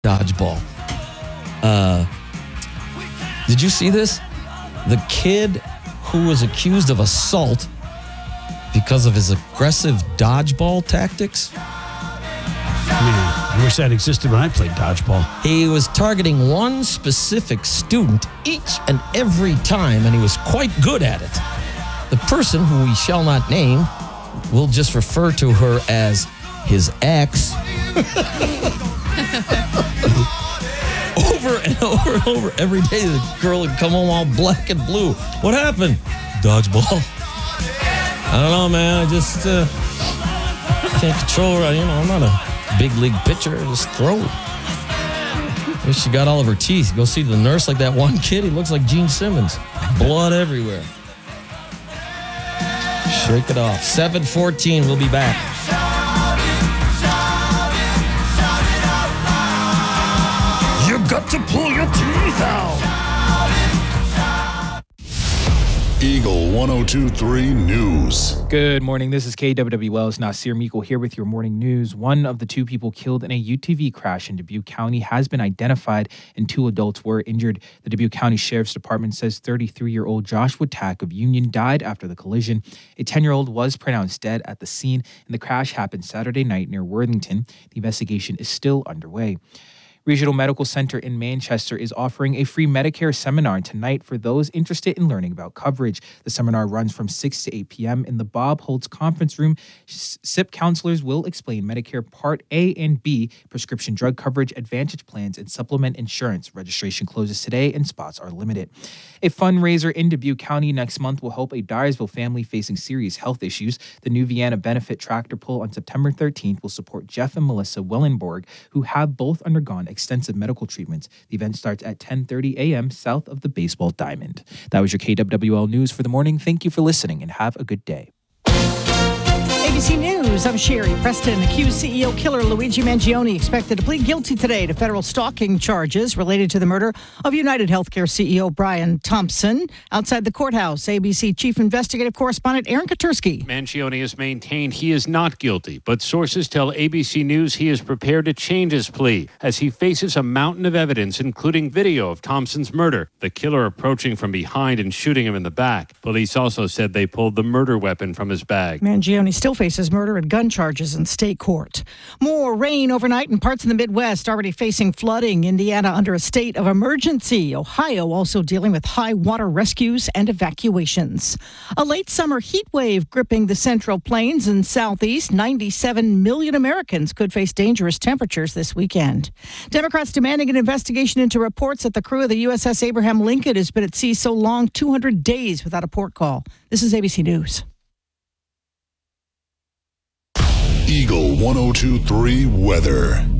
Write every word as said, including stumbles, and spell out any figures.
dodgeball. Uh, did you see this? The kid who was accused of assault because of his aggressive dodgeball tactics. Man, I wish that existed when I played dodgeball. He was targeting one specific student each and every time, and he was quite good at it. The person, who we shall not name, will just refer to her as his ex. Over and over and over every day, the girl would come home all black and blue. What happened? Dodgeball. I don't know, man. I just uh, can't control her. You know, I'm not a big league pitcher. I just throw it. She got all of her teeth. Go see the nurse like that one kid. He looks like Gene Simmons. Blood everywhere. Shake it off. seven fourteen. We'll be back. You got to pull your teeth out. Eagle one oh two point three News. Good morning. This is K W W L's Nasir Meikle here with your morning news. One of the two people killed in a U T V crash in Dubuque County has been identified, and two adults were injured. The Dubuque County Sheriff's Department says thirty-three-year-old Joshua Tack of Union died after the collision. A ten-year-old was pronounced dead at the scene, and the crash happened Saturday night near Worthington. The investigation is still underway. Regional Medical Center in Manchester is offering a free Medicare seminar tonight for those interested in learning about coverage. The seminar runs from six to eight p.m. in the Bob Holtz Conference Room. S I P counselors will explain Medicare Part A and B, prescription drug coverage, advantage plans, and supplement insurance. Registration closes today and spots are limited. A fundraiser in Dubuque County next month will help a Dyersville family facing serious health issues. The New Vienna Benefit Tractor Pull on September thirteenth will support Jeff and Melissa Wellenborg, who have both undergone extensive medical treatments. The event starts at ten thirty a.m. south of the baseball diamond. That was your K W W L News for the morning. Thank you for listening and have a good day. A B C News, I'm Sherry Preston. Accused C E O killer Luigi Mangione expected to plead guilty today to federal stalking charges related to the murder of United Healthcare C E O Brian Thompson. Outside the courthouse, A B C Chief Investigative Correspondent Aaron Katursky. Mangione has maintained he is not guilty, but sources tell A B C News he is prepared to change his plea as he faces a mountain of evidence, including video of Thompson's murder, the killer approaching from behind and shooting him in the back. Police also said they pulled the murder weapon from his bag. Mangione still faces murder and gun charges in state court. More rain overnight in parts of the Midwest, already facing flooding. Indiana under a state of emergency. Ohio also dealing with high water rescues and evacuations. A late summer heat wave gripping the Central Plains and Southeast. ninety-seven million Americans could face dangerous temperatures this weekend. Democrats demanding an investigation into reports that the crew of the U S S Abraham Lincoln has been at sea so long, two hundred days without a port call. This is A B C News. Eagle one oh two point three weather.